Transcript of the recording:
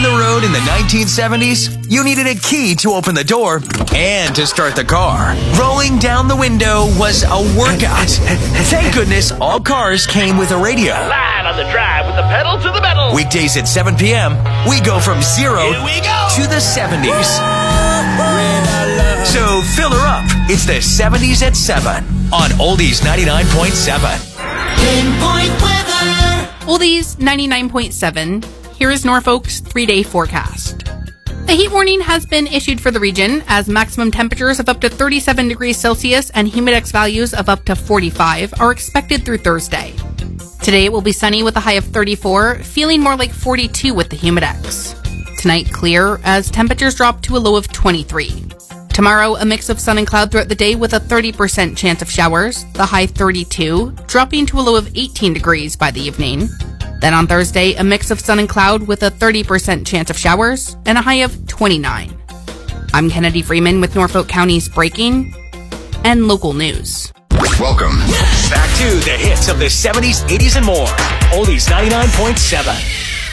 the road in the 1970s, you needed a key to open the door and to start the car. Rolling down the window was a workout. Thank goodness all cars came with a radio. Line on the drive with the pedal to the metal. Weekdays at 7 p.m., we go from zero Here we go. to the 70s. So fill her up. It's the 70s at 7 on Oldies 99.7. Pinpoint weather. Oldies 99.7. Here is Norfolk's 3-day forecast. A heat warning has been issued for the region as maximum temperatures of up to 37 degrees Celsius and humidex values of up to 45 are expected through Thursday. Today it will be sunny with a high of 34, feeling more like 42 with the humidex. Tonight clear as temperatures drop to a low of 23. Tomorrow, a mix of sun and cloud throughout the day with a 30% chance of showers, the high 32, dropping to a low of 18 degrees by the evening. Then on Thursday, a mix of sun and cloud with a 30% chance of showers and a high of 29. I'm Kennedy Freeman with Norfolk County's breaking and local news. Welcome back to the hits of the 70s, 80s, and more. Oldies 99.7.